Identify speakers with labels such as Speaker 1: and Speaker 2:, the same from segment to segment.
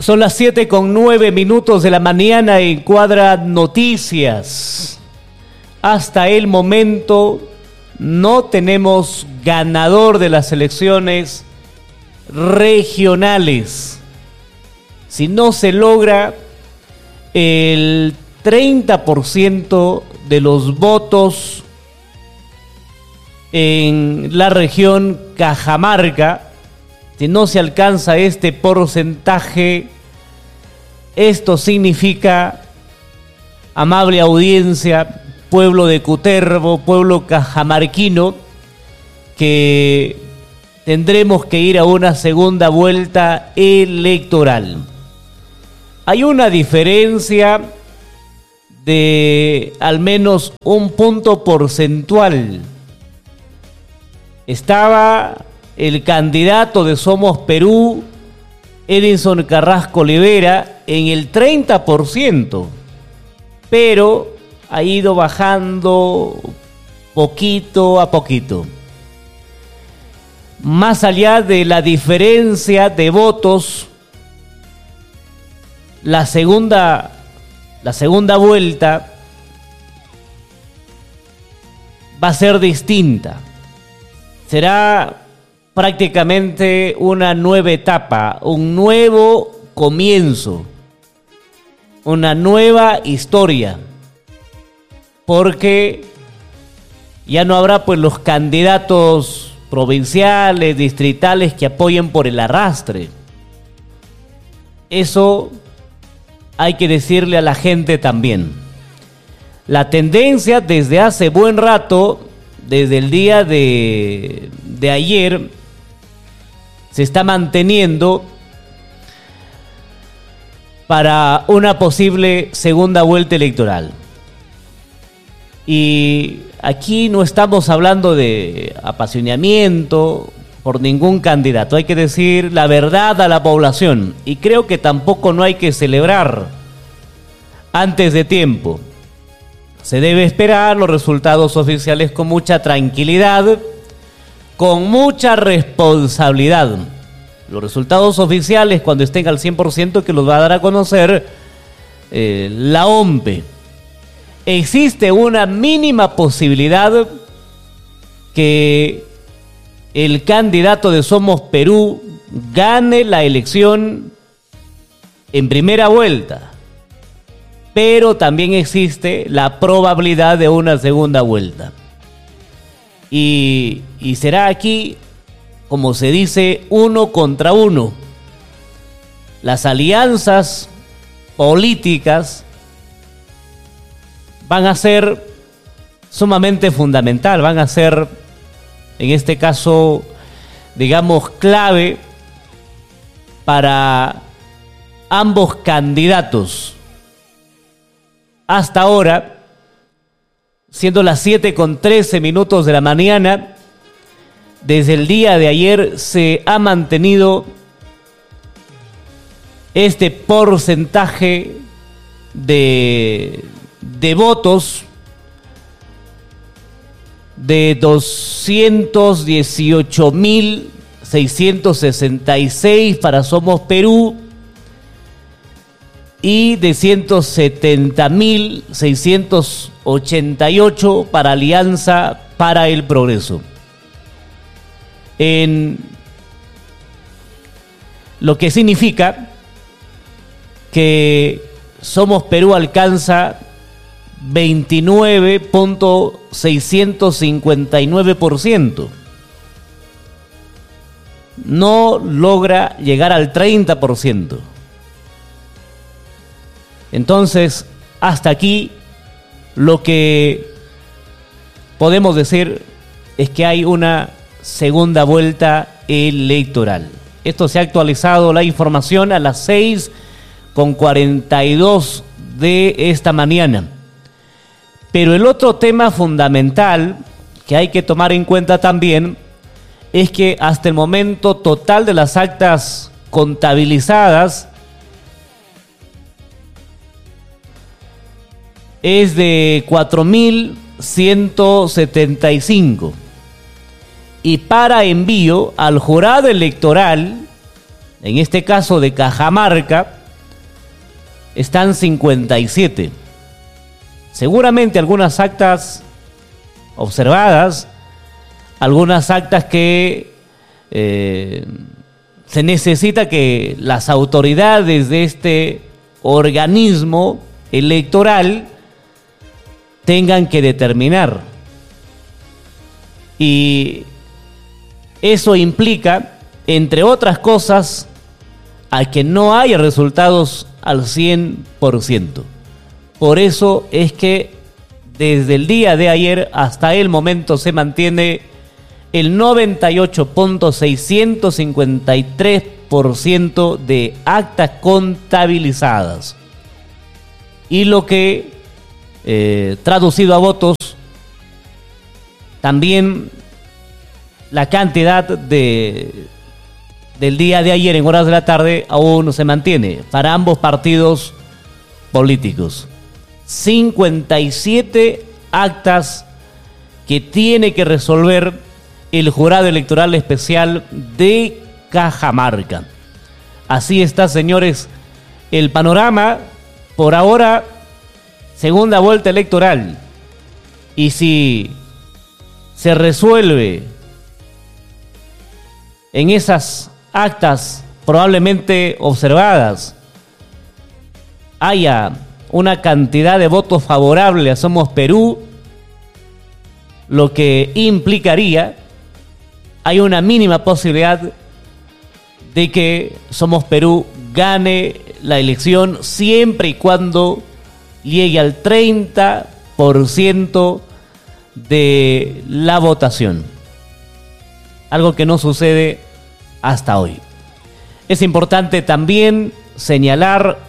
Speaker 1: Son las 7:09 de la mañana en Cuadra Noticias. Hasta el momento no tenemos ganador de las elecciones regionales. Si no se logra el 30% de los votos en la región Cajamarca, si no se alcanza este porcentaje, esto significa, amable audiencia, pueblo de Cutervo, pueblo cajamarquino, que tendremos que ir a una segunda vuelta electoral. Hay una diferencia de al menos un punto porcentual. Estaba el candidato de Somos Perú, Edinson Carrasco Olivera, en el 30%, pero ha ido bajando poquito a poquito. Más allá de la diferencia de votos, la segunda vuelta va a ser distinta. Será prácticamente una nueva etapa, un nuevo comienzo, una nueva historia, porque ya no habrá pues los candidatos provinciales, distritales que apoyen por el arrastre. Eso hay que decirle a la gente también. La tendencia desde hace buen rato, desde el día de ayer, se está manteniendo para una posible segunda vuelta electoral. Y aquí no estamos hablando de apasionamiento por ningún candidato. Hay que decir la verdad a la población. Y creo que tampoco no hay que celebrar antes de tiempo. Se debe esperar los resultados oficiales con mucha tranquilidad, con mucha responsabilidad. Los resultados oficiales, cuando estén al 100%, que los va a dar a conocer la OMPE. Existe una mínima posibilidad que el candidato de Somos Perú gane la elección en primera vuelta, pero también existe la probabilidad de una segunda vuelta. Y será aquí, como se dice, 1 contra 1. Las alianzas políticas van a ser sumamente fundamental, van a ser, en este caso, digamos, clave para ambos candidatos. Hasta ahora, siendo las 7:13 de la mañana, desde el día de ayer se ha mantenido este porcentaje de votos de 218.666 para Somos Perú y de 170.688 para Alianza para el Progreso. En lo que significa que Somos Perú alcanza 29.659%. No logra llegar al 30%. Entonces, hasta aquí lo que podemos decir es que hay una segunda vuelta electoral. Esto se ha actualizado la información a las 6:42 de esta mañana. Pero el otro tema fundamental que hay que tomar en cuenta también es que hasta el momento total de las actas contabilizadas es de 4.175. Y para envío al jurado electoral, en este caso de Cajamarca, están 57. Seguramente algunas actas observadas, algunas actas que se necesita que las autoridades de este organismo electoral tengan que determinar. Y eso implica, entre otras cosas, a que no haya resultados al 100%. Por eso es que desde el día de ayer hasta el momento se mantiene el 98.653% de actas contabilizadas. Y lo que, traducido a votos, también la cantidad del día de ayer en horas de la tarde aún se mantiene para ambos partidos políticos. 57 actas que tiene que resolver el Jurado Electoral Especial de Cajamarca. Así está, señores, el panorama por ahora, segunda vuelta electoral. Y si se resuelve en esas actas probablemente observadas, haya una cantidad de votos favorables a Somos Perú, lo que implicaría, hay una mínima posibilidad de que Somos Perú gane la elección siempre y cuando llegue al 30% de la votación. Algo que no sucede hasta hoy. Es importante también señalar,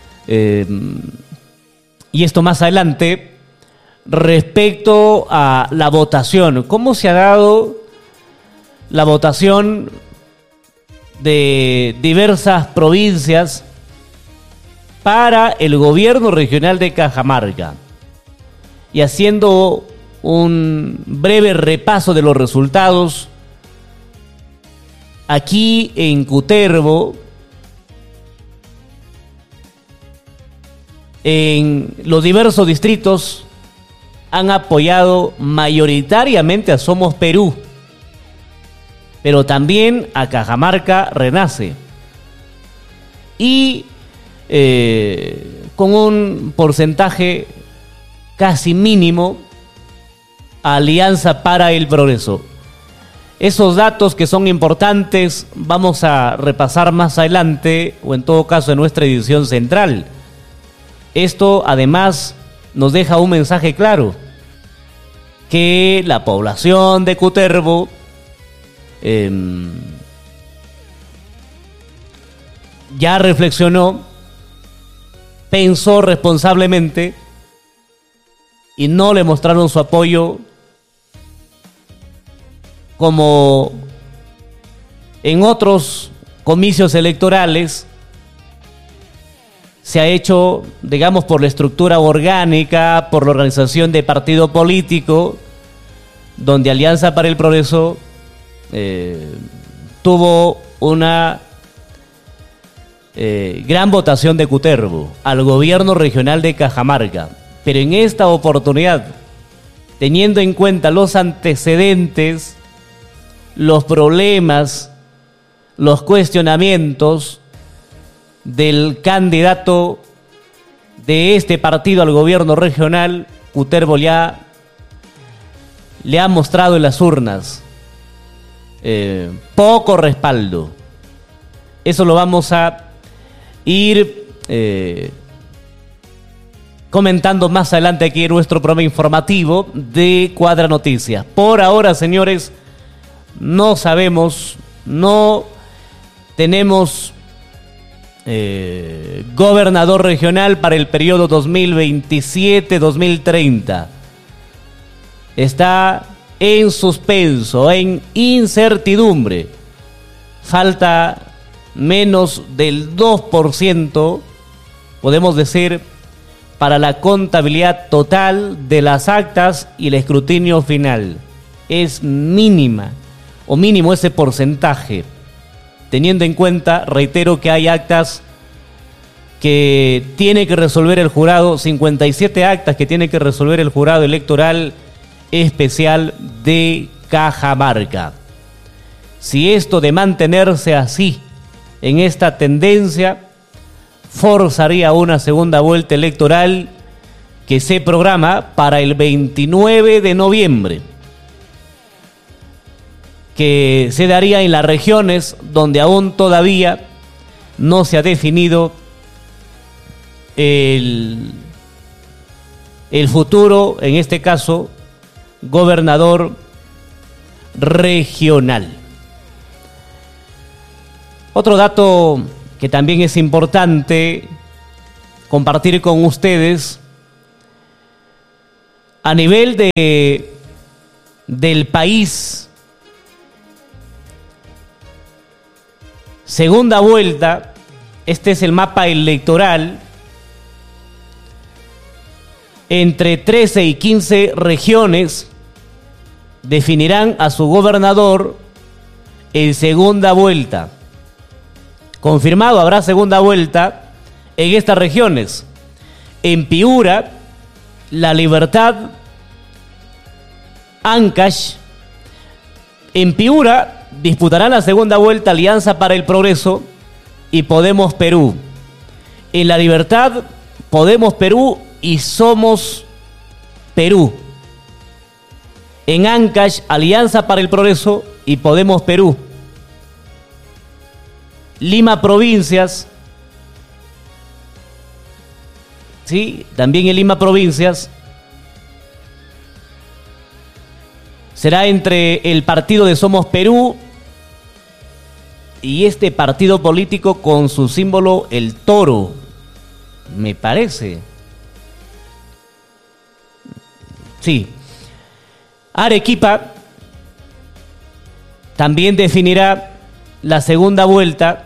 Speaker 1: y esto más adelante, respecto a la votación. ¿Cómo se ha dado la votación de diversas provincias para el gobierno regional de Cajamarca? Y haciendo un breve repaso de los resultados, aquí en Cutervo, en los diversos distritos han apoyado mayoritariamente a Somos Perú, pero también a Cajamarca Renace, y con un porcentaje casi mínimo a Alianza para el Progreso. Esos datos que son importantes vamos a repasar más adelante, o en todo caso en nuestra edición central. Esto además nos deja un mensaje claro, que la población de Cutervo ya reflexionó, pensó responsablemente y no le mostraron su apoyo como en otros comicios electorales se ha hecho, digamos, por la estructura orgánica, por la organización de partido político, donde Alianza para el Progreso tuvo una gran votación de Cutervo al gobierno regional de Cajamarca. Pero en esta oportunidad, teniendo en cuenta los antecedentes, los problemas, los cuestionamientos del candidato de este partido al gobierno regional, Cutervo ya le ha mostrado en las urnas poco respaldo. Eso lo vamos a ir comentando más adelante aquí en nuestro programa informativo de Cuadra Noticias. Por ahora, señores, no sabemos, no tenemos gobernador regional para el periodo 2027-2030. Está en suspenso, en incertidumbre. Falta menos del 2%, podemos decir, para la contabilidad total de las actas y el escrutinio final. Es mínima o mínimo ese porcentaje, teniendo en cuenta, reitero, que hay actas que tiene que resolver el jurado, 57 actas que tiene que resolver el jurado electoral especial de Cajamarca. Si esto de mantenerse así, en esta tendencia, forzaría una segunda vuelta electoral que se programa para el 29 de noviembre, que se daría en las regiones donde aún todavía no se ha definido el futuro, en este caso, gobernador regional. Otro dato que también es importante compartir con ustedes, a nivel del país, segunda vuelta, este es el mapa electoral, entre 13 y 15 regiones definirán a su gobernador en segunda vuelta. Confirmado, habrá segunda vuelta en estas regiones. En Piura, La Libertad, Ancash. En Piura disputarán la segunda vuelta Alianza para el Progreso y Podemos Perú. En La Libertad, Podemos Perú y Somos Perú. En Ancash, Alianza para el Progreso y Podemos Perú. Lima Provincias, sí, también en Lima Provincias, será entre el partido de Somos Perú y este partido político con su símbolo el toro, me parece. Sí. Arequipa también definirá la segunda vuelta.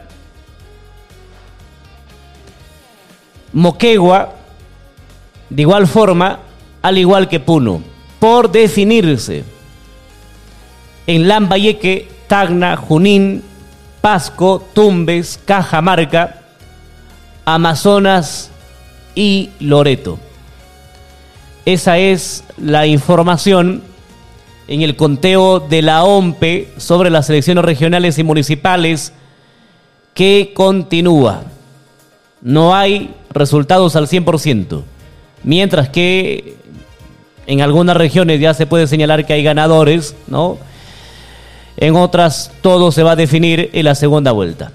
Speaker 1: Moquegua, de igual forma, al igual que Puno, por definirse. En Lambayeque, Tacna, Junín, Pasco, Tumbes, Cajamarca, Amazonas y Loreto. Esa es la información en el conteo de la OMPE sobre las elecciones regionales y municipales que continúa. No hay resultados al 100%, mientras que en algunas regiones ya se puede señalar que hay ganadores, ¿no? En otras todo se va a definir en la segunda vuelta.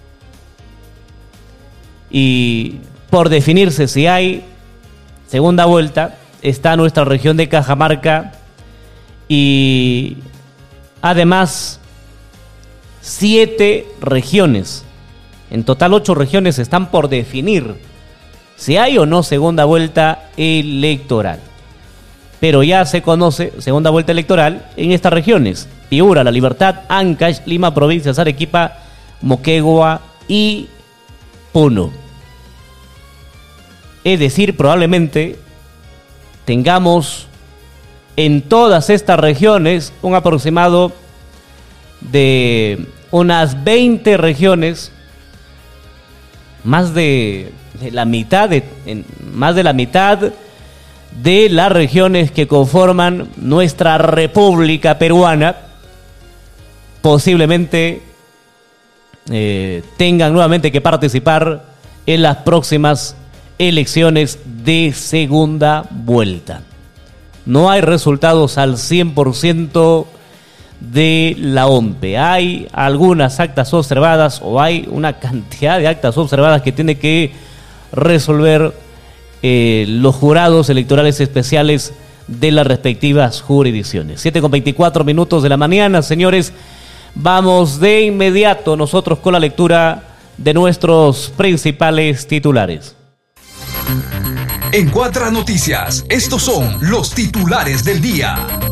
Speaker 1: Y por definirse si hay segunda vuelta, está nuestra región de Cajamarca y además 7 regiones. En total 8 regiones están por definir si hay o no segunda vuelta electoral. Pero ya se conoce segunda vuelta electoral en estas regiones: Piura, La Libertad, Ancash, Lima Provincias, Arequipa, Moquegua y Puno. Es decir, probablemente tengamos en todas estas regiones un aproximado de unas 20 regiones, más de la mitad de las regiones que conforman nuestra República Peruana, posiblemente tengan nuevamente que participar en las próximas elecciones de segunda vuelta. No hay resultados al 100% de la OMPE. Hay algunas actas observadas, o hay una cantidad de actas observadas que tiene que resolver los jurados electorales especiales de las respectivas jurisdicciones. 7:24 de la mañana, señores. Vamos de inmediato nosotros con la lectura de nuestros principales titulares.
Speaker 2: En Cuatro Noticias, estos son los titulares del día.